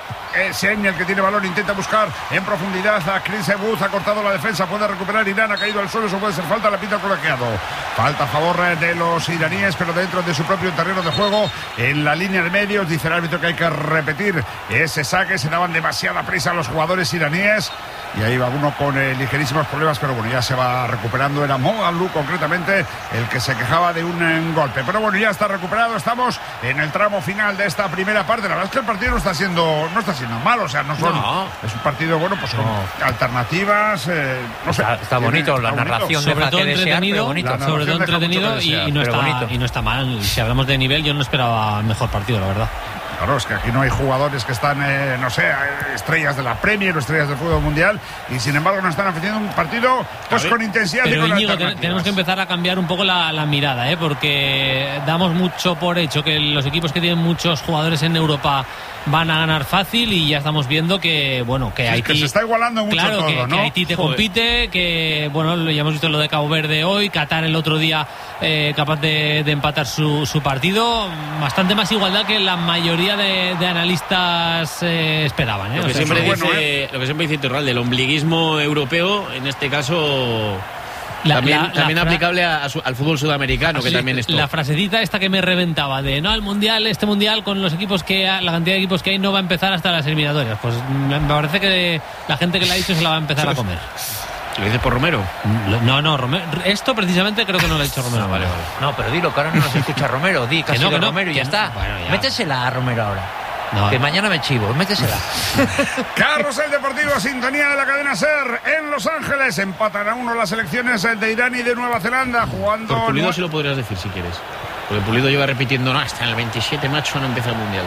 Sen el que tiene balón, intenta buscar en profundidad a Chris Wood, ha cortado la defensa, puede recuperar Irán, ha caído al suelo, eso puede ser falta, la pita el colegiado. Falta a favor de los iraníes, pero dentro de su propio terreno de juego, en la línea de medios, dice el árbitro que hay que repetir ese saque, se daban demasiada prisa a los jugadores iraníes. Y ahí va uno con ligerísimos problemas, pero bueno, ya se va recuperando. Era Mohalu concretamente el que se quejaba de un golpe. Pero bueno, ya está recuperado. Estamos en el tramo final de esta primera parte. La verdad es que el partido no está siendo malo. O sea, no son. No. Es un partido, bueno, pues con alternativas. No sé. Está bonito, la narración Sobre deja todo que desear, entretenido, pero bonito. La sobre todo narración deja mucho entretenido que desear, y no pero está bonito. y no está mal. Si hablamos de nivel, yo no esperaba mejor partido, la verdad. Claro, es que aquí no hay jugadores que están, no sé, estrellas de la Premier o estrellas del fútbol mundial, y sin embargo nos están ofreciendo un partido pues con intensidad y Pero con Íñigo, alternativas. tenemos que empezar a cambiar un poco la mirada, porque damos mucho por hecho que los equipos que tienen muchos jugadores en Europa van a ganar fácil, y ya estamos viendo que, bueno, que Sí, es Haití... que se está igualando mucho Claro, todo, que ¿no? Haití te compite, que, bueno, ya hemos visto lo de Cabo Verde hoy, Qatar el otro día capaz de empatar su partido. Bastante más igualdad que la mayoría de analistas esperaban. Lo O que, sea, siempre bueno, lo que siempre dice Iturralde, el ombliguismo europeo, en este caso también aplicable al fútbol sudamericano, que sí, también es la frasecita esta que me reventaba de no, este mundial con los equipos la cantidad de equipos que hay no va a empezar hasta las eliminatorias. Pues me parece que la gente que la ha dicho se la va a empezar a comer. ¿Lo dices por Romero? No, Romero, esto precisamente creo que no lo ha dicho Romero. Vale. No, pero dilo, que ahora no nos escucha Romero. Di que ha Que no, sido que no, Romero y ya que está. no. Bueno, ya. Métesela a Romero ahora. No. Que mañana me chivo, métesela. Carrusel Deportivo, sintonía de la cadena SER en Los Ángeles. Empatan a 1 las selecciones de Irán y de Nueva Zelanda jugando. Por Pulido sí lo podrías decir si quieres. Porque Pulido lleva repitiendo, hasta en el 27 macho no empieza el mundial.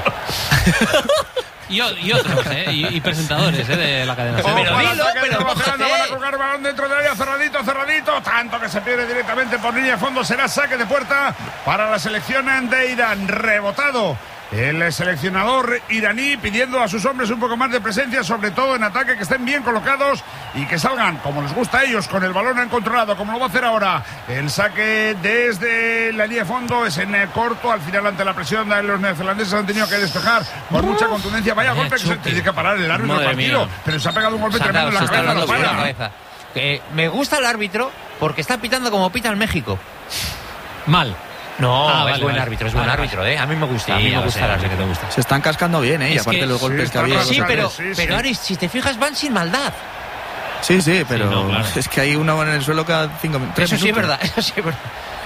Y otros, y presentadores de la cadena. Ojo SER. al dilo, ataque de pero Nueva Zelanda, mójate. van a colocar balón dentro del área, cerradito, tanto que se pierde directamente por línea de fondo. Será saque de puerta para la selección de Irán. Rebotado el seleccionador iraní, pidiendo a sus hombres un poco más de presencia, sobre todo en ataque, que estén bien colocados y que salgan como les gusta a ellos, con el balón controlado, como lo va a hacer ahora. El saque desde la línea de fondo es en corto, al final ante la presión de los neozelandeses han tenido que despejar con mucha contundencia. Vaya golpe que se tiene que parar el árbitro del Madre partido, mía. pero se ha pegado un golpe Se ha tremendo en dado- la se está cabeza, dando no en la para. cabeza. Que me gusta el árbitro porque está pitando como pita en México. Mal. No, Ah, es vale, buen vale. árbitro, es buen Vale, árbitro, A mí me gusta, Sí, a mí ya me lo gusta sé, el ya sé que árbitro. te gusta. Se están cascando bien, y Es aparte que- los golpes sí, que había. está Sí, pero, Sí, sí. pero Aris, si te fijas, van sin maldad. Sí, pero no, claro. es que hay uno en el suelo cada 5 minutos. Eso sí es verdad, eso sí es verdad.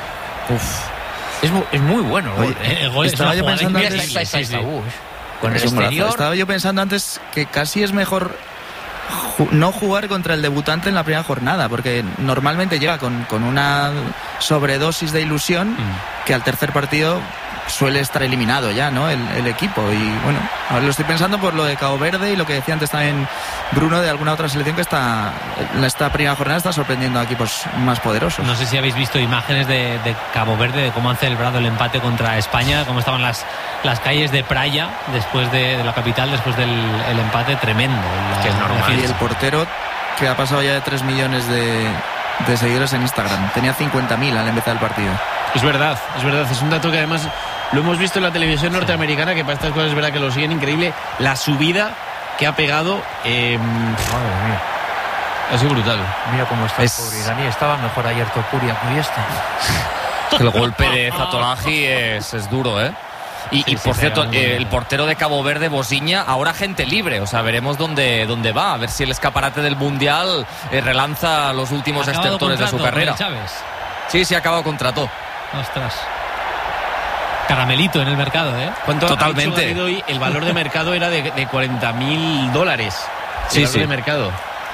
Es muy bueno el Oye, gol, El gol es estaba una yo jugada pensando Mira, increíble, está, sí, sí. Con el Es un golazo. exterior. Estaba yo pensando antes que casi es mejor no jugar contra el debutante en la primera jornada, porque normalmente llega con una sobredosis de ilusión que al tercer partido suele estar eliminado ya, ¿no? El equipo. Y bueno, ahora lo estoy pensando por lo de Cabo Verde y lo que decía antes también Bruno de alguna otra selección que en esta primera jornada está sorprendiendo a equipos más poderosos. No sé si habéis visto imágenes de Cabo Verde, de cómo han celebrado el empate contra España, cómo estaban las calles de Praia después de la capital, después del el empate tremendo. Que es normal. Y el portero, que ha pasado ya de 3 millones de seguidores en Instagram, tenía 50.000 al empezar el partido. Es verdad. Es un dato que además lo hemos visto en la televisión norteamericana, que para estas cosas es verdad que lo siguen increíble. La subida que ha pegado Madre mía, ha sido brutal. mira cómo está el pobre iraní. Estaba mejor ayer Topuria que hoy este. El golpe de Zatolagi es duro, ¿eh? Y por cierto, el portero de Cabo Verde, Bosiña, ahora gente libre. O sea, veremos dónde va. A ver si el escaparate del Mundial relanza los últimos estertores de su carrera. Sí, ha acabado contrato. Ostras. Caramelito en el mercado, ¿eh? Totalmente. Ha dicho hoy, el valor de mercado era de $40.000. Sí. De mercado.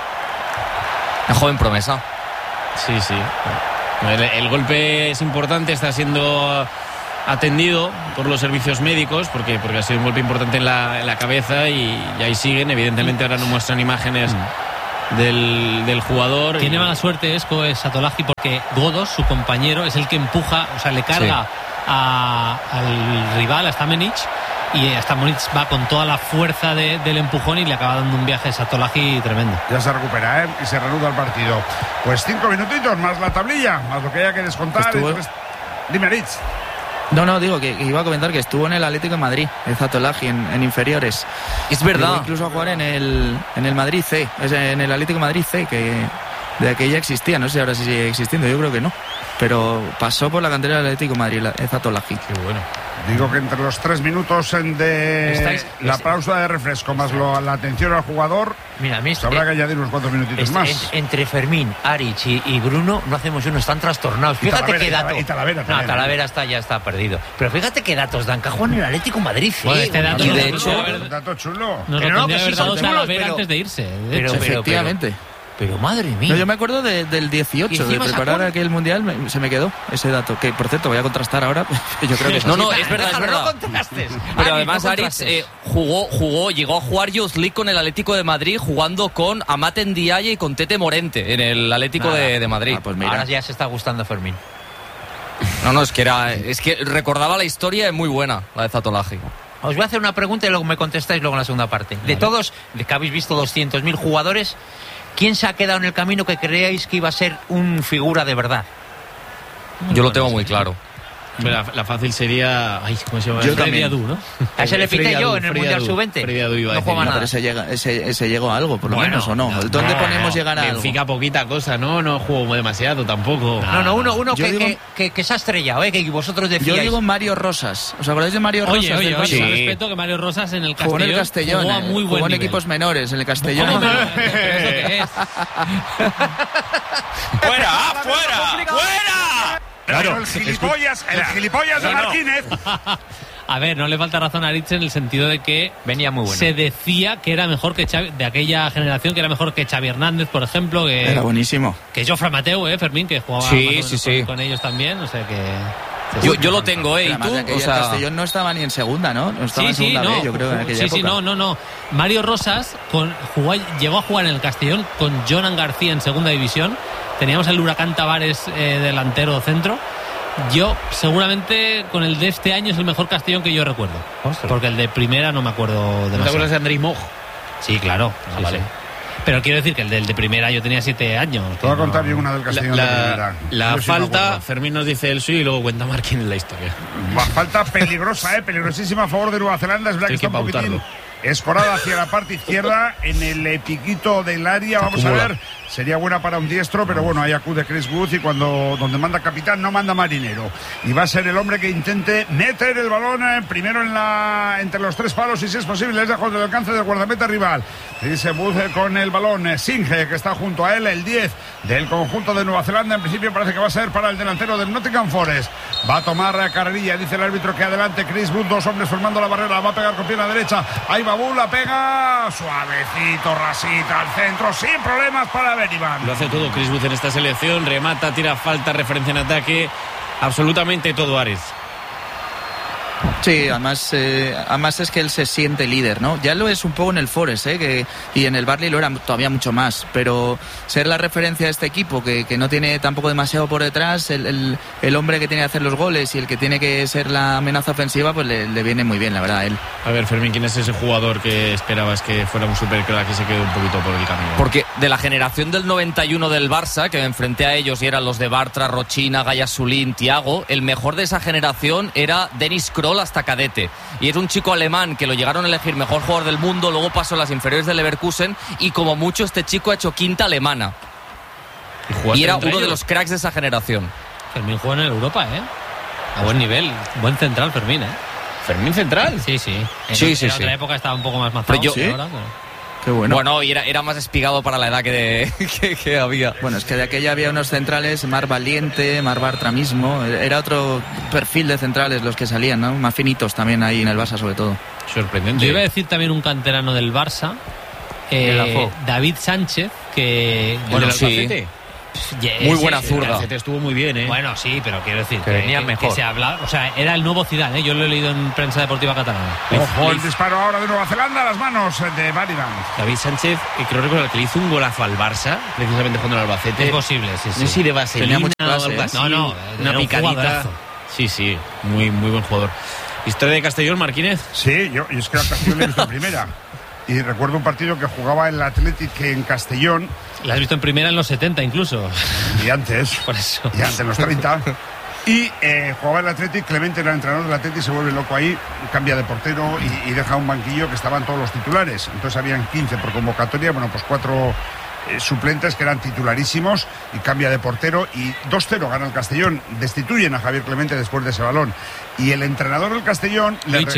Una joven promesa. Sí. El golpe es importante, está siendo atendido por los servicios médicos porque ha sido un golpe importante en la cabeza y ahí siguen. Evidentemente ahora no muestran imágenes del jugador. Tiene mala suerte Zatolagi porque Godos, su compañero, es el que empuja, o sea, le carga al rival, a Stamenic, y Stamenic va con toda la fuerza del empujón y le acaba dando un viaje a Zatolagi tremendo. Ya se recupera, y se reanuda el partido. Pues 5 minutitos más la tablilla, más lo que haya que descontar. Dime, Rich. No, digo que iba a comentar que estuvo en el Atlético de Madrid, el Zatolagi, en inferiores. Es verdad. Llegó incluso a jugar en el Madrid C, en el Atlético de Madrid C, que de aquella existía, no sé ahora si sigue existiendo, yo creo que no. Pero pasó por la cantera del Atlético de Madrid, el Zatolagi. Qué bueno. Digo que entre los 3 minutos de la pausa de refresco más la atención al jugador, mira, habrá que añadir unos cuantos minutitos más. Entre Fermín, Aric y Bruno no hacemos uno, están trastornados. Fíjate qué datos. Y Talavera también. No, Talavera ya está perdido. Pero fíjate qué datos dan. Cajón en el Atlético Madrid. Bueno, este dato, y de hecho, dato chulo. Nos lo tendría que haber dado Talavera antes de irse. Pero efectivamente. Pero madre mía. No, yo me acuerdo del 18, de preparar aquel mundial, se me quedó ese dato. Que por cierto, voy a contrastar ahora. Yo creo que no, es verdad. No contrastes. Pero además, Aric llegó a jugar Youth League con el Atlético de Madrid, jugando con Amat Ndiaye y con Tete Morente en el Atlético de Madrid. Pues mira. Ahora ya se está gustando Fermín. No, es que recordaba la historia, es muy buena, la de Zatolagi. Os voy a hacer una pregunta y luego me contestáis luego en la segunda parte. De todos, de que habéis visto 200.000 jugadores, ¿quién se ha quedado en el camino que creáis que iba a ser un figura de verdad? Yo lo tengo muy claro. La fácil sería... ¿cómo se llama? Yo también. Adu, ¿no? A ese le pité yo en el Mundial Sub-20. No juega nada. Pero ese llegó a algo, por lo menos, ¿o no? ¿Dónde ponemos llegar a algo? Benfica poquita cosa, no jugó demasiado tampoco. Uno que se ha estrellado, que vosotros decíais. Yo digo Mario Rosas. ¿Os acordáis de Mario Rosas? Oye, sí. respeto que Mario Rosas en el Castellón jugó en el Castellón, jugó a muy buen jugó en nivel. equipos menores, en el Castellón. ¡Fuera! Claro, el gilipollas de Martínez. A ver, no le falta razón a Aric en el sentido de que venía muy bueno. Se decía que era mejor que Xavi, de aquella generación, que era mejor que Xavi Hernández, por ejemplo. Que era buenísimo. Que Jofre Mateu, Fermín, que jugaba con ellos también, o sea que... Yo lo tengo, ¿y tú? O sea, Castellón no estaba ni en segunda, ¿no? No estaba en segunda B, yo creo, en aquella época. No. Mario Rosas llegó a jugar en el Castellón con Jonan García en segunda división. Teníamos el Huracán Tavares delantero centro. Yo, seguramente, con el de este año es el mejor Castellón que yo recuerdo. Ostras. Porque el de primera no me acuerdo demasiado. ¿No te acuerdas de Andrés Moj? Sí, claro. Vale. Sí. Pero quiero decir que el del de primera yo tenía 7 años. Te voy a contar yo una del Castellón de primera. La falta, Fermín nos dice el suyo y luego cuenta Marquín en la historia. Falta peligrosa, peligrosísima a favor de Nueva Zelanda. Es verdad que está un poquitín escorada hacia la parte izquierda en el piquito del área. Vamos a ver, sería buena para un diestro, pero bueno, ahí acude Chris Wood y donde manda capitán no manda marinero. Y va a ser el hombre que intente meter el balón primero entre los 3 palos y si es posible es lejos del alcance del guardameta rival. Dice Wood con el balón. Singe, que está junto a él, el 10 del conjunto de Nueva Zelanda. En principio parece que va a ser para el delantero del Nottingham Forest. Va a tomar carrerilla, dice el árbitro que adelante Chris Wood, 2 hombres formando la barrera, va a pegar con pierna derecha. Ahí va Wood, la pega suavecito, rasita al centro, sin problemas para ver Iván. Lo hace todo Chris Wood en esta selección, remata, tira falta, referencia en ataque, absolutamente todo Ares. Sí, además es que él se siente líder, ¿no? Ya lo es un poco en el Forest, y en el Barley lo era todavía mucho más, pero ser la referencia de este equipo, que no tiene tampoco demasiado por detrás, el hombre que tiene que hacer los goles y el que tiene que ser la amenaza ofensiva, pues le viene muy bien, la verdad, a él. A ver, Fermín, ¿quién es ese jugador que esperabas que fuera un supercrack y se quedó un poquito por el camino? Porque de la generación del 91 del Barça, que me enfrenté a ellos y eran los de Bartra, Rochina, Gayasulín, Thiago, el mejor de esa generación era Dennis Kroll hasta cadete, y es un chico alemán que lo llegaron a elegir mejor jugador del mundo, luego pasó a las inferiores del Leverkusen y como mucho este chico ha hecho quinta alemana y era uno de los cracks de esa generación. Fermín juega en el Europa, a buen nivel, buen central Fermín, ¿Fermín central? Sí. En otra época estaba un poco más mazado. Ahora, Qué bueno. Bueno, y era más espigado para la edad que había. Bueno, es que de aquella había unos centrales, Mar Valiente, Mar Bartra mismo. Era otro perfil de centrales los que salían, ¿no? Más finitos también ahí en el Barça, sobre todo. Sorprendente. Yo iba a decir también un canterano del Barça, David Sánchez, que... Bueno, sí. Muy buena zurda. Estuvo muy bien, Bueno, sí, pero quiero decir que venía mejor. Que se habla, o sea, era el nuevo Zidane, yo lo he leído en prensa deportiva catalana. Ojo, el disparo ahora de Nueva Zelanda a las manos de Baridan. David Sánchez, creo recordar que le hizo un golazo al Barça, precisamente jugando en el Albacete. Es posible, sí. No sé si de vaselina mucha o clase, algo así. No, una picadita. Sí, muy buen jugador. ¿Historia de Castellón, Marquínez? Sí, yo es que al Castellón le he visto en primera. Y recuerdo un partido que jugaba el Athletic en Castellón. La has visto en primera en los 70 incluso. Y antes. Por eso. Y antes, en los 30. Y jugaba el Athletic, Clemente era el entrenador del Athletic, se vuelve loco ahí, cambia de portero y deja un banquillo que estaban todos los titulares. Entonces habían 15 por convocatoria, bueno, pues 4 suplentes que eran titularísimos y cambia de portero y 2-0 gana el Castellón. Destituyen a Javier Clemente después de ese balón. Y el entrenador del Castellón...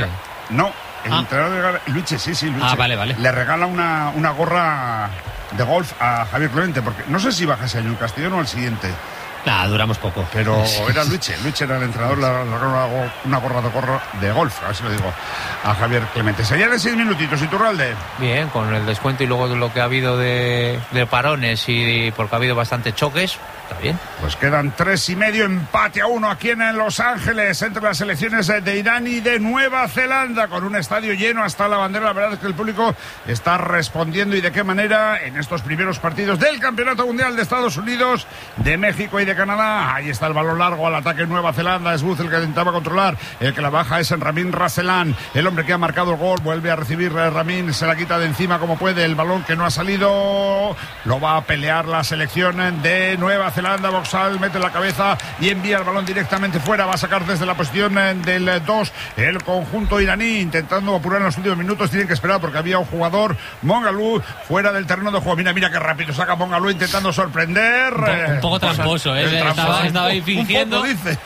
El entrenador de Luche, sí, Luche. Vale. Le regala una gorra de golf a Javier Clemente, porque no sé si baja ese año el Castellón o al siguiente. Duramos poco. Pero era Luche era el entrenador, le regaló una gorra de golf, a ver si lo digo, a Javier Clemente. Señales 6 minutitos, Iturralde. Bien, con el descuento y luego de lo que ha habido de parones y porque ha habido bastantes choques, está bien. Pues quedan 3:30, empate a 1 aquí en Los Ángeles entre las selecciones de Irán y de Nueva Zelanda, con un estadio lleno hasta la bandera. La verdad es que el público está respondiendo, y de qué manera en estos primeros partidos del Campeonato Mundial de Estados Unidos, de México y de Canadá. Ahí está el balón largo al ataque Nueva Zelanda. Es Booth el que intentaba controlar, el que la baja es Ramin Raselan, el hombre que ha marcado el gol. Vuelve a recibir Ramin, se la quita de encima como puede, el balón que no ha salido lo va a pelear la selección de Nueva Zelanda. Boxall mete la cabeza y envía el balón directamente fuera. Va a sacar desde la posición del 2 el conjunto iraní, intentando apurar en los últimos minutos. Tienen que esperar porque había un jugador, Mongalú, fuera del terreno de juego. Mira qué rápido saca Mongalú intentando sorprender. Un poco tramposo, estaba ahí fingiendo. Un poco, dice.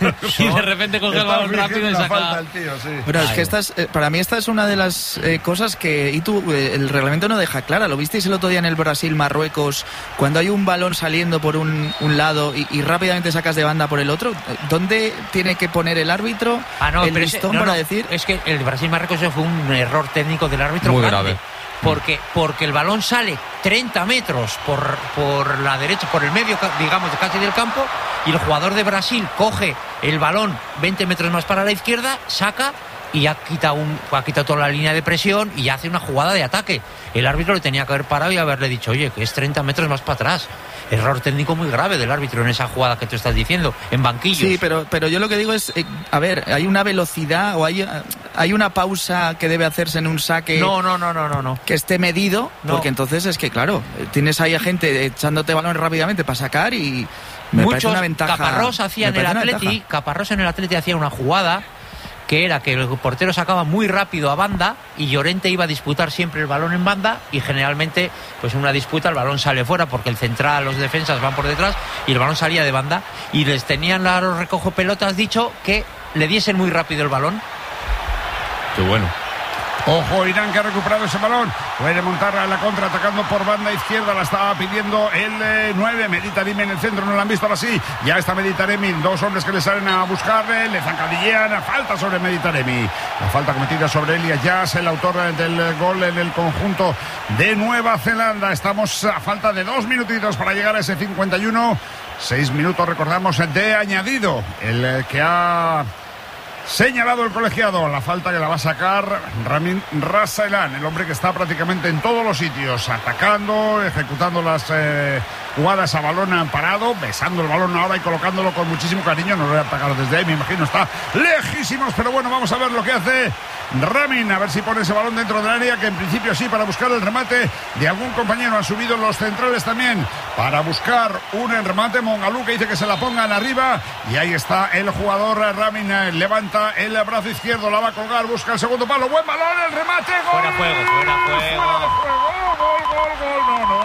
Y de repente coge el balón rápido y saca. Bueno, es que para mí esta es una de las cosas que el reglamento no deja clara. Lo visteis el otro día en el Brasil-Marruecos, cuando hay un balón saliendo por un lado y rápidamente sacas de banda por el otro. ¿Dónde tiene que poner el árbitro el listón para decir? Es que el Brasil-Marruecos fue un error técnico del árbitro muy grave. Grave. Porque el balón sale 30 metros por la derecha, por el medio, digamos, casi del campo, y el jugador de Brasil coge el balón 20 metros más para la izquierda, saca y ha quitado toda la línea de presión y hace una jugada de ataque. El árbitro le tenía que haber parado y haberle dicho, oye, que es 30 metros más para atrás. Error técnico muy grave del árbitro en esa jugada que tú estás diciendo, en banquillos. Sí, pero yo lo que digo es, hay una velocidad o hay una pausa que debe hacerse en un saque. No. Que esté medido, porque entonces es que, claro, tienes ahí a gente echándote balón rápidamente para sacar y me parece una ventaja. Caparrós en el Atleti hacía una jugada que era que el portero sacaba muy rápido a banda y Llorente iba a disputar siempre el balón en banda, y generalmente pues en una disputa el balón sale fuera porque el central, los defensas van por detrás y el balón salía de banda, y les tenían a los recojopelotas dicho que le diesen muy rápido el balón. Qué bueno. Ojo, Irán, que ha recuperado ese balón. Puede montar a la contra, atacando por banda izquierda. La estaba pidiendo el 9. Meditaremi en el centro, no lo han visto ahora sí. Ya está Meditaremi. 2 hombres que le salen a buscarle. Le zancadillean. Falta sobre Meditaremi. La falta cometida sobre Elias Yas, el autor del gol en el conjunto de Nueva Zelanda. Estamos a falta de 2 minutitos para llegar a ese 51. 6 minutos, recordamos, de añadido. El que ha señalado el colegiado, la falta que la va a sacar Ramin Raselan, el hombre que está prácticamente en todos los sitios, atacando, ejecutando las jugadas a balón parado, besando el balón ahora y colocándolo con muchísimo cariño. No lo voy a atacar desde ahí, me imagino, está lejísimos, pero bueno, vamos a ver lo que hace Ramin, a ver si pone ese balón dentro del área, que en principio sí, para buscar el remate de algún compañero. Han subido los centrales también para buscar un remate. Mongalú, que dice que se la pongan arriba, y ahí está el jugador Ramin, levanta el brazo izquierdo, la va a colgar, busca el segundo palo, buen balón, el remate, gol. Fuera juego. Gol. No es gol.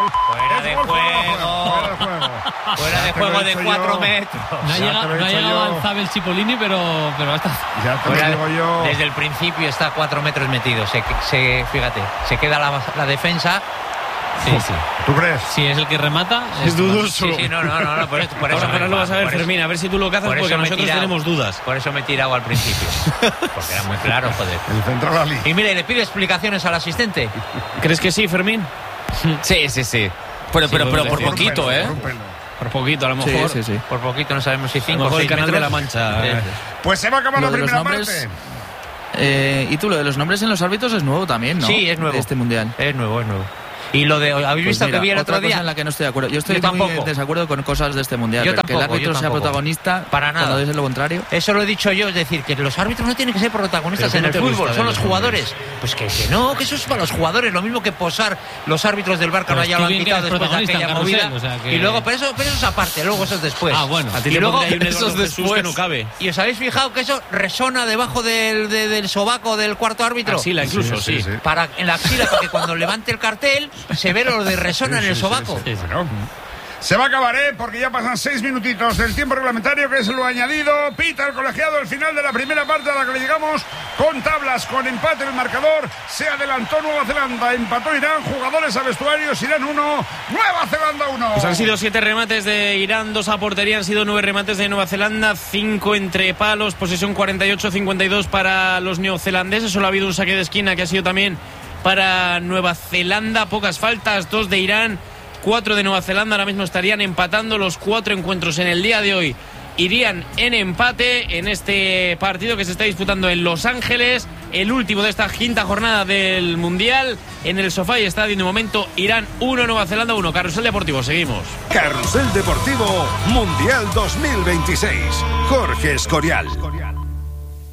gol. Fuera de juego. Fuera de juego de 4 metros. No ha llegado al Zabel Cipollini, pero hasta... Ya te lo digo yo. Desde el principio está a 4 metros metido. Fíjate, se queda la defensa. Sí. ¿Tú crees? Si es el que remata, es dudoso. Sí, no, por eso ahora lo vas a ver, Fermín, a ver si tú lo cazas, porque nosotros tenemos dudas. Por eso me he tirado al principio. Porque era muy claro, joder. El central Ali. Y mire, le pide explicaciones al asistente. ¿Crees que sí, Fermín? Sí. Pero por poquito, ¿eh? Por poquito, a lo mejor. Sí. Por poquito, no sabemos si 5 o 6 el canal metros. de la Mancha. Pues se va a acabar la primera parte. Y tú, lo de los nombres en los árbitros es nuevo también, ¿no? Sí, es nuevo. De este mundial. Es nuevo. Y lo de, ¿habéis visto que vi el otro otra día? cosa en la que no estoy de acuerdo. Yo estoy Yo muy tampoco. en desacuerdo con cosas de este mundial. Yo Pero que el tampoco, árbitro sea protagonista para nada. cuando es lo contrario. Eso lo he dicho yo, es decir, que los árbitros no tienen que ser protagonistas Pero en el ¿qué no te fútbol, gusta son de los los jugadores. Pues que no, que eso es para los jugadores, lo mismo que posar los árbitros del Barça, Pues ya tú lo han bien que quitado eres después de protagonista aquella en Carrusel, movida. o sea que- Y luego, pero eso es aparte, luego eso es después. Ah, bueno. A ti Y te luego, pondría ahí un eso es Eduardo Jesús después. que no cabe. ¿y os habéis fijado que eso resona debajo del sobaco del cuarto árbitro? Axila, incluso, sí. En la axila, para que cuando levante el cartel se ve lo de resona en el sobaco. Bueno, se va a acabar, porque ya pasan 6 minutitos del tiempo reglamentario, que es lo añadido. Pita el colegiado al final de la primera parte, a la que le llegamos con tablas, con empate en el marcador. Se adelantó Nueva Zelanda, empató Irán, jugadores a vestuarios, Irán 1, Nueva Zelanda 1. Pues han sido 7 remates de Irán, 2 a portería, han sido 9 remates de Nueva Zelanda, 5 entre palos, posesión 48-52 para los neozelandeses. Solo ha habido un saque de esquina que ha sido también para Nueva Zelanda, pocas faltas, 2 de Irán, 4 de Nueva Zelanda. Ahora mismo estarían empatando. Los 4 encuentros en el día de hoy irían en empate en este partido que se está disputando en Los Ángeles, el último de esta quinta jornada del Mundial. En el SoFi Stadium de momento Irán 1, Nueva Zelanda 1. Carrusel Deportivo, seguimos. Carrusel Deportivo Mundial 2026. Jorge Escorial.